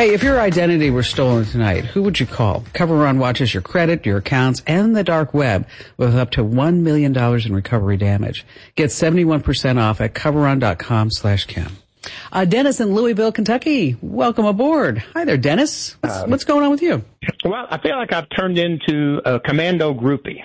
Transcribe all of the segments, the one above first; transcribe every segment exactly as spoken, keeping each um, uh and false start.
Hey, if your identity were stolen tonight, who would you call? CoverRun watches your credit, your accounts, and the dark web with up to one million dollars in recovery damage. Get seventy-one percent off at coverrun.com slash Kim. Uh, Dennis in Louisville, Kentucky, welcome aboard. Hi there, Dennis. What's, um, what's going on with you? Well, I feel like I've turned into a commando groupie.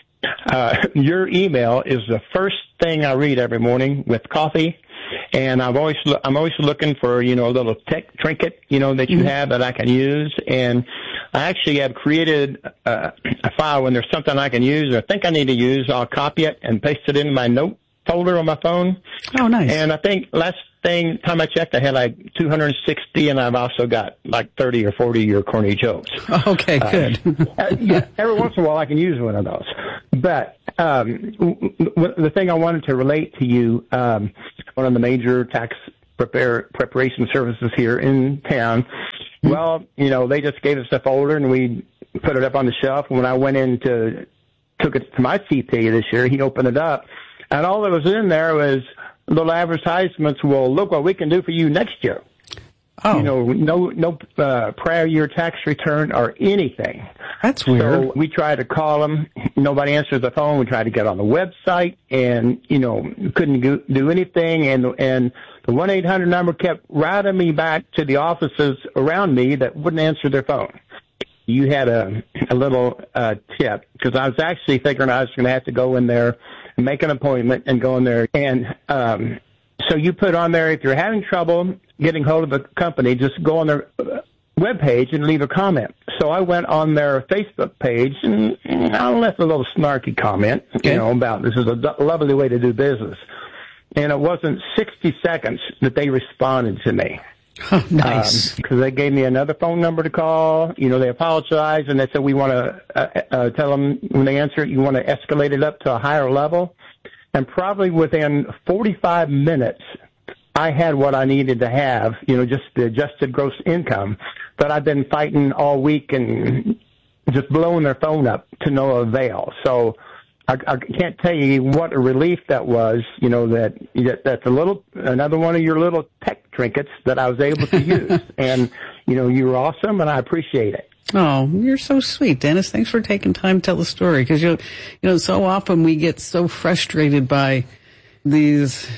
Uh, your email is the first thing I read every morning with coffee. And I've always, I'm always looking for, you know, a little tech trinket, you know, that you mm-hmm. have that I can use. And I actually have created uh, a file when there's something I can use or think I need to use. I'll copy it and paste it in my note folder on my phone. Oh, nice. And I think last thing, time I checked, I had like two hundred sixty, and I've also got like thirty or forty of your corny jokes. Okay, good. Uh, yeah, every once in a while I can use one of those. But um, w- w- the thing I wanted to relate to you, um, one of the major tax prepare, preparation services here in town, mm-hmm. well, you know, they just gave us a folder and we put it up on the shelf. When I went in to, took it to my C P A this year, he opened it up, and all that was in there was little advertisements. Well, look what we can do for you next year. Oh. You know, no, no uh, prior year tax return or anything. That's weird. So we tried to call them. Nobody answers the phone. We tried to get on the website, and you know, couldn't do, do anything. And and the one eight hundred number kept routing me back to the offices around me that wouldn't answer their phone. You had a a little uh, tip, because I was actually thinking I was going to have to go in there and make an appointment and go in there. And um, so you put on there, if you're having trouble getting hold of the company, just go on their webpage and leave a comment. So I went on their Facebook page, and I left a little snarky comment, okay. you know, about this is a do- lovely way to do business. And it wasn't sixty seconds that they responded to me. Oh, nice. Because um, they gave me another phone number to call. You know, they apologized, and they said, we want to uh, uh, tell them when they answer it, you want to escalate it up to a higher level. And probably within forty-five minutes, I had what I needed to have, you know, just the adjusted gross income that I've been fighting all week and just blowing their phone up to no avail. So I, I can't tell you what a relief that was, you know, that, that that's a little, another one of your little tech trinkets that I was able to use. And, you know, you were awesome, and I appreciate it. Oh, you're so sweet, Dennis. Thanks for taking time to tell the story, because, you you know, so often we get so frustrated by these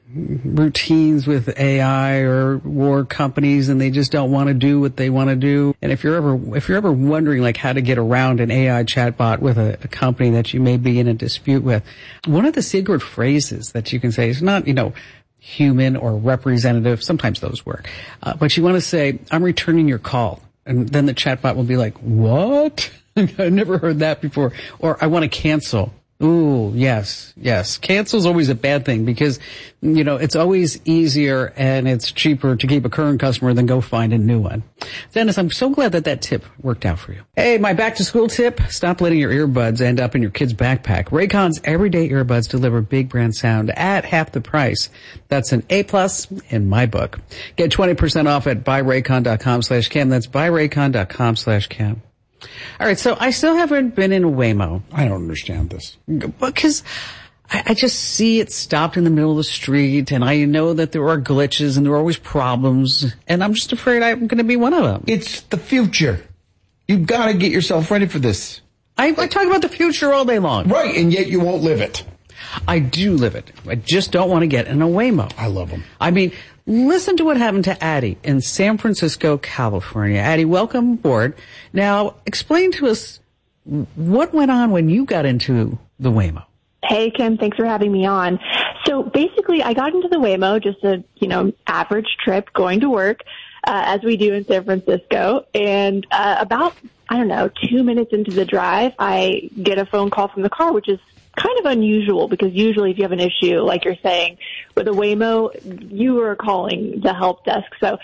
routines with A I or war companies, and they just don't want to do what they want to do. And if you're ever, if you're ever wondering like how to get around an A I chatbot with a, a company that you may be in a dispute with, one of the secret phrases that you can say is not, you know, human or representative. Sometimes those work. Uh, but you want to say, I'm returning your call. And then the chatbot will be like, what? I've never heard that before. Or I want to cancel. Ooh, yes, yes. Cancel's always a bad thing because, you know, it's always easier and it's cheaper to keep a current customer than go find a new one. Dennis, I'm so glad that that tip worked out for you. Hey, my back to school tip, stop letting your earbuds end up in your kid's backpack. Raycon's everyday earbuds deliver big brand sound at half the price. That's an A plus in my book. Get twenty percent off at buyraycon.com slash cam. That's buyraycon.com slash cam. All right, so I still haven't been in a Waymo. I don't understand this. Because I, I just see it stopped in the middle of the street, and I know that there are glitches and there are always problems, and I'm just afraid I'm going to be one of them. It's the future. You've got to get yourself ready for this. I, I talk about the future all day long. Right, and yet you won't live it. I do live it. I just don't want to get in a Waymo. I love them. I mean, listen to what happened to Addie in San Francisco, California. Addie, welcome aboard. Now, explain to us what went on when you got into the Waymo. Hey, Kim, thanks for having me on. So basically, I got into the Waymo, just a, you know, average trip going to work, uh, as we do in San Francisco. And uh, about, I don't know, two minutes into the drive, I get a phone call from the car, which is kind of unusual because usually if you have an issue, like you're saying, with a Waymo, you are calling the help desk. So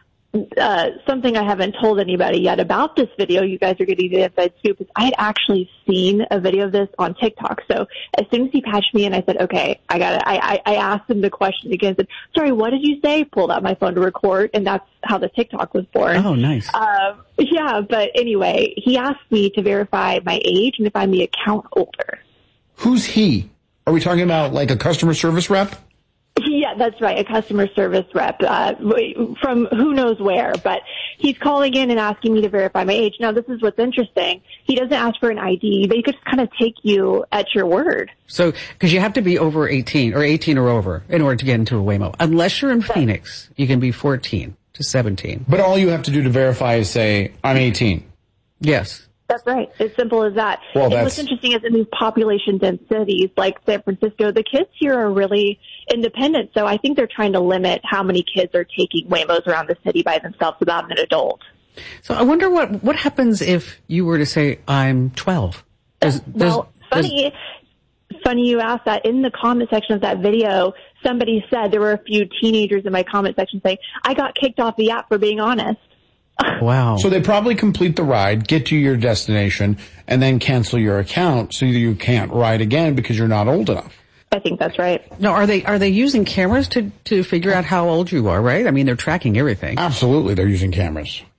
uh, something I haven't told anybody yet about this video, you guys are getting the inside scoop, is I had actually seen a video of this on TikTok. So as soon as he patched me in, I said, okay, I got it. I, I, I asked him the question again. I said, sorry, what did you say? Pulled out my phone to record, and that's how the TikTok was born. Oh, nice. Um, yeah, but anyway, he asked me to verify my age and if I'm the account holder. Who's he? Are we talking about like a customer service rep? Yeah, that's right, a customer service rep uh, from who knows where. But he's calling in and asking me to verify my age. Now, this is what's interesting. He doesn't ask for an I D. They could kind of take you at your word. So, because you have to be over eighteen or eighteen or over in order to get into a Waymo. Unless you're in Phoenix, you can be fourteen to seventeen. But all you have to do to verify is say, I'm eighteen. Yes. That's right. As simple as that. Well, and that's... what's interesting is in these population-dense cities like San Francisco, the kids here are really independent. So I think they're trying to limit how many kids are taking Waymos around the city by themselves without an adult. So I wonder what, what happens if you were to say, I'm twelve? Does, well, does, funny, does... funny you asked that. In the comment section of that video, somebody said there were a few teenagers in my comment section saying, I got kicked off the app for being honest. Wow. So they probably complete the ride, get to your destination, and then cancel your account so you can't ride again because you're not old enough. I think that's right. Now, are they are they using cameras to, to figure out how old you are, right? I mean, they're tracking everything. Absolutely, they're using cameras.